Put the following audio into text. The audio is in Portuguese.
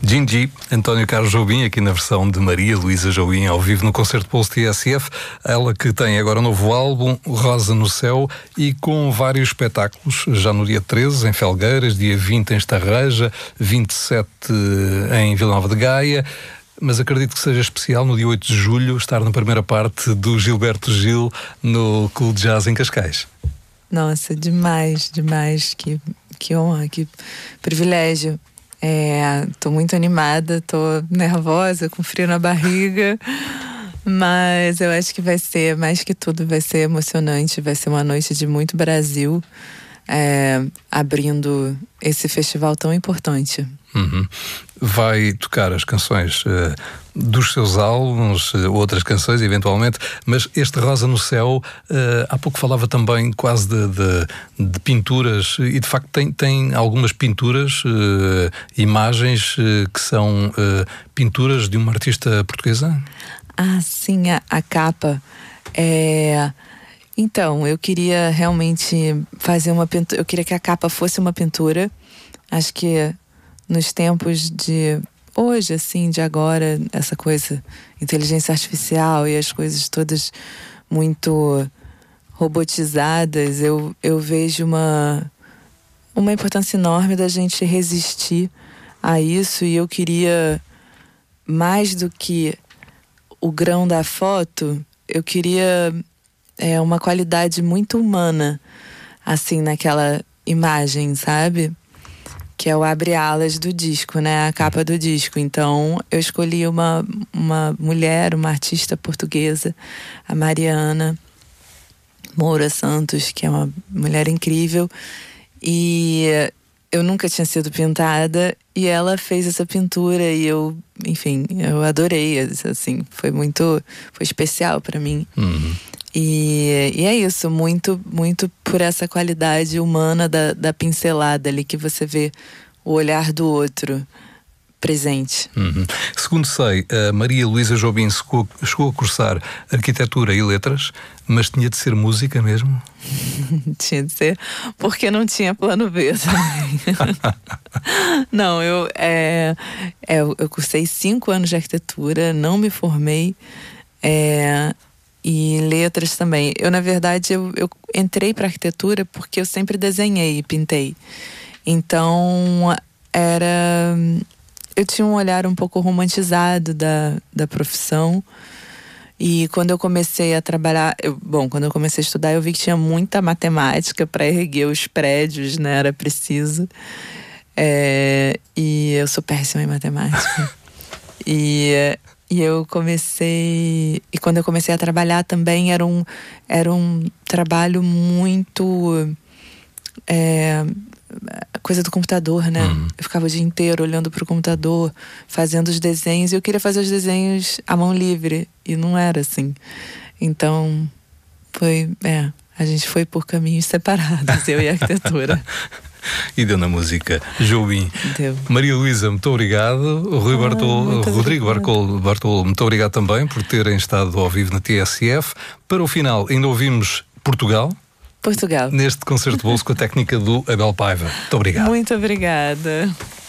Gingy, António Carlos Jobim, aqui na versão de Maria Luísa Jobim, ao vivo no Concerto Pulse TSF. Ela que tem agora um novo álbum, Rosa no Céu, e com vários espetáculos, já no dia 13 em Felgueiras, dia 20 em Estarreja, 27 em Vila Nova de Gaia. Mas acredito que seja especial no dia 8 de julho estar na primeira parte do Gilberto Gil no Clube de Jazz em Cascais. Nossa, demais, demais. Que honra, que privilégio. Tô muito animada, tô nervosa, com frio na barriga. Mas eu acho que vai ser, mais que tudo, vai ser emocionante. Vai ser uma noite de muito Brasil, abrindo esse festival tão importante. Uhum. Vai tocar as canções dos seus álbuns, outras canções eventualmente, mas este Rosa no Céu, há pouco falava também quase de pinturas, e de facto tem algumas pinturas, imagens que são pinturas de uma artista portuguesa? Ah, sim, a capa. Então, eu queria realmente fazer uma pintura. Eu queria que a capa fosse uma pintura. Acho que nos tempos de hoje, assim, de agora, essa coisa, inteligência artificial e as coisas todas muito robotizadas, eu vejo uma importância enorme da gente resistir a isso. E eu queria, mais do que o grão da foto, eu queria uma qualidade muito humana, assim, naquela imagem, sabe? Que é o abre-alas do disco, né? A capa do disco. Então, eu escolhi uma mulher, uma artista portuguesa, a Mariana Moura Santos, que é uma mulher incrível. E eu nunca tinha sido pintada, e ela fez essa pintura, e eu adorei, assim, foi especial para mim. Uhum. E é isso, muito, muito por essa qualidade humana da pincelada ali, que você vê o olhar do outro presente. Uhum. Segundo sei, a Maria Luísa Jobim chegou a cursar Arquitetura e Letras, mas tinha de ser música mesmo? Tinha de ser, porque não tinha plano B também. Não, eu cursei 5 anos de arquitetura, não me formei, e letras também. Eu, na verdade, eu entrei para arquitetura porque eu sempre desenhei e pintei. Então, eu tinha um olhar um pouco romantizado da profissão. E quando eu comecei a trabalhar, quando eu comecei a estudar, eu vi que tinha muita matemática para erguer os prédios, né? Era preciso. E eu sou péssima em matemática. E eu comecei... E quando eu comecei a trabalhar também era um trabalho muito... coisa do computador, né? Eu ficava o dia inteiro olhando pro computador, fazendo os desenhos, e eu queria fazer os desenhos à mão livre, e não era assim. Então, a gente foi por caminhos separados, eu e a arquitetura. E deu na música. Jobim. Deu. Maria Luísa, muito obrigado. Rodrigo Bartolo, muito obrigado também por terem estado ao vivo na TSF. Para o final, ainda ouvimos Portugal. Neste Concerto Pulse com a técnica do Abel Paiva. Muito obrigado. Muito obrigada.